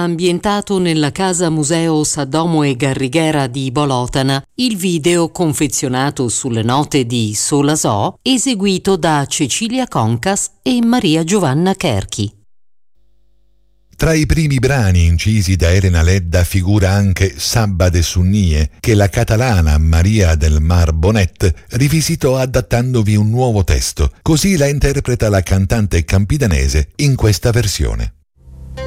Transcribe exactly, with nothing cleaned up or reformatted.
ambientato nella casa museo Saddomo e Garrighera di Bolotana, il video confezionato sulle note di Solasò, eseguito da Cecilia Concas e Maria Giovanna Cherchi. Tra i primi brani incisi da Elena Ledda figura anche Sabba de Sunnie, che la catalana Maria del Mar Bonet rivisitò adattandovi un nuovo testo. Così la interpreta la cantante campidanese in questa versione.